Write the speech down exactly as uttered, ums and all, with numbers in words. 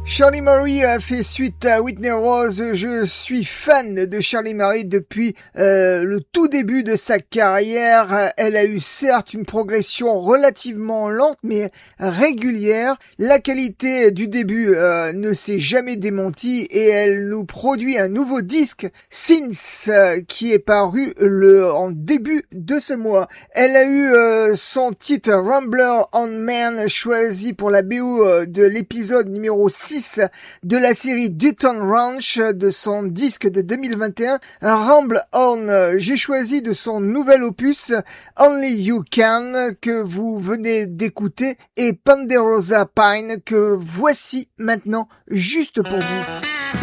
Charlie Murray a fait suite à Whitney Rose. Je suis fan de Charlie Murray depuis euh, le tout début de sa carrière. Elle a eu certes une progression relativement lente mais régulière. La qualité du début euh, ne s'est jamais démentie et elle nous produit un nouveau disque, Since, euh, qui est paru le en début de ce mois. Elle a eu euh, son titre Rambler on Man choisi pour la B O euh, de l'épisode numéro six de la série Dutton Ranch de son disque de deux mille vingt et un, Ramble On. J'ai choisi de son nouvel opus Only You Can que vous venez d'écouter et Ponderosa Pine que voici maintenant juste pour vous.